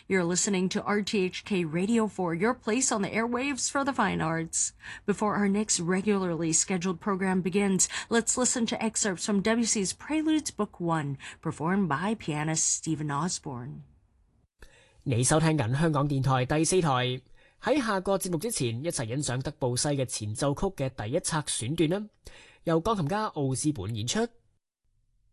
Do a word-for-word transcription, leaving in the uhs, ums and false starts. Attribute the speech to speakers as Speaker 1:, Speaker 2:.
Speaker 1: You're listening to R T H K Radio four, your place on the airwaves for the fine arts. Before our next regularly scheduled program begins, let's listen to excerpts from Debussy's Preludes Book one, performed by pianist Stephen Osborne.
Speaker 2: 你收聽緊香港電台第四台。喺下個節目之前，一齊欣賞德布西嘅前奏曲嘅第一冊選段啦，由鋼琴家奧斯本演出。